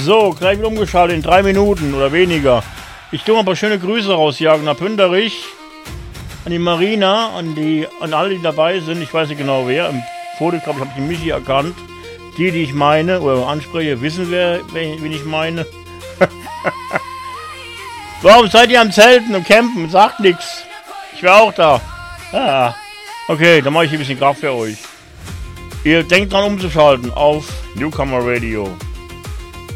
So, gleich wieder umgeschaltet in 3 Minuten oder weniger. Ich tue mal ein paar schöne Grüße rausjagen nach Pünderich, an die Marina, an alle, die dabei sind. Ich weiß nicht genau wer. Im Foto, glaube ich, habe ich die Michi erkannt. Die ich meine oder anspreche, wissen wen ich meine. Warum seid ihr am Zelten und Campen? Sagt nichts. Ich wäre auch da. Ah. Okay, dann mache ich hier ein bisschen Kraft für euch. Ihr denkt dran umzuschalten auf Newcomer Radio.